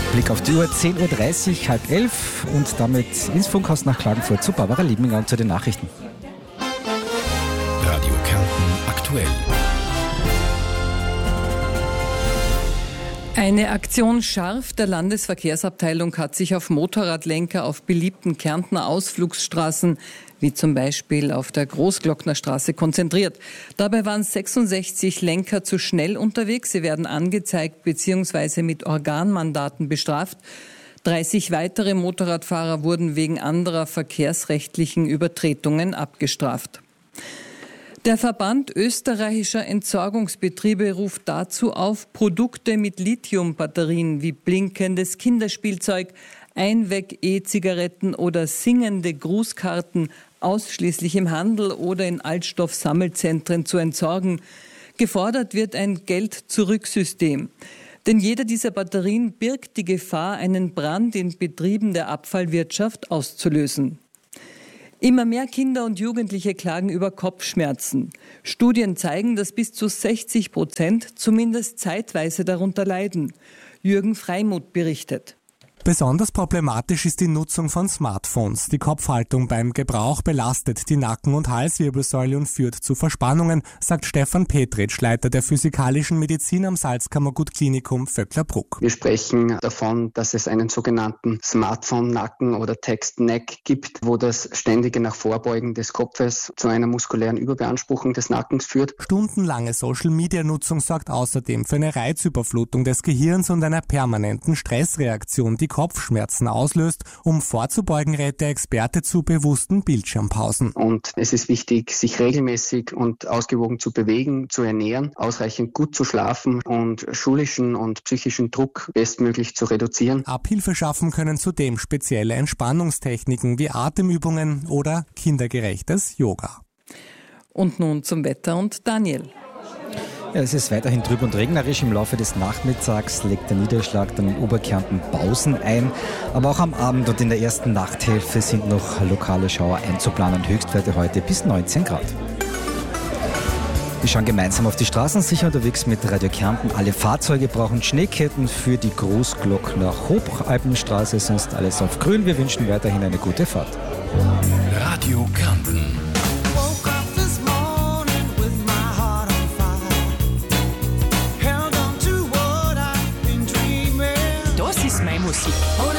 Blick auf die Uhr, 10.30 Uhr, halb 11 und damit ins Funkhaus nach Klagenfurt zu Barbara Liebinger und zu den Nachrichten. Radio Kärnten aktuell. Eine Aktion scharf der Landesverkehrsabteilung hat sich auf Motorradlenker auf beliebten Kärntner Ausflugsstraßen, wie zum Beispiel auf der Großglocknerstraße, konzentriert. Dabei waren 66 Lenker zu schnell unterwegs. Sie werden angezeigt bzw. mit Organmandaten bestraft. 30 weitere Motorradfahrer wurden wegen anderer verkehrsrechtlichen Übertretungen abgestraft. Der Verband österreichischer Entsorgungsbetriebe ruft dazu auf, Produkte mit Lithiumbatterien wie blinkendes Kinderspielzeug, Einweg-E-Zigaretten oder singende Grußkarten ausschließlich im Handel oder in Altstoffsammelzentren zu entsorgen. Gefordert wird ein Geld-Zurück-System. Denn jede dieser Batterien birgt die Gefahr, einen Brand in Betrieben der Abfallwirtschaft auszulösen. Immer mehr Kinder und Jugendliche klagen über Kopfschmerzen. Studien zeigen, dass bis zu 60% zumindest zeitweise darunter leiden. Jürgen Freimuth berichtet. Besonders problematisch ist die Nutzung von Smartphones. Die Kopfhaltung beim Gebrauch belastet die Nacken- und Halswirbelsäule und führt zu Verspannungen, sagt Stefan Petritsch, Leiter der physikalischen Medizin am Salzkammergut-Klinikum Vöcklerbruck. Wir sprechen davon, dass es einen sogenannten Smartphone-Nacken oder Text-Neck gibt, wo das ständige nach Vorbeugen des Kopfes zu einer muskulären Überbeanspruchung des Nackens führt. Stundenlange Social-Media-Nutzung sorgt außerdem für eine Reizüberflutung des Gehirns und einer permanenten Stressreaktion, die Kopfschmerzen auslöst. Um vorzubeugen, rät der Experte zu bewussten Bildschirmpausen. Und es ist wichtig, sich regelmäßig und ausgewogen zu bewegen, zu ernähren, ausreichend gut zu schlafen und schulischen und psychischen Druck bestmöglich zu reduzieren. Abhilfe schaffen können zudem spezielle Entspannungstechniken wie Atemübungen oder kindergerechtes Yoga. Und nun zum Wetter und Daniel. Ja, es ist weiterhin trüb und regnerisch. Im Laufe des Nachmittags legt der Niederschlag dann in Oberkärnten Pausen ein. Aber auch am Abend und in der ersten Nachthälfte sind noch lokale Schauer einzuplanen. Höchstwerte heute bis 19 Grad. Wir schauen gemeinsam auf die Straßen, sicher unterwegs mit Radio Kärnten. Alle Fahrzeuge brauchen Schneeketten für die Großglockner Hochalpenstraße, sonst alles auf grün. Wir wünschen weiterhin eine gute Fahrt. Radio Kärnten. Das ist meine Musik.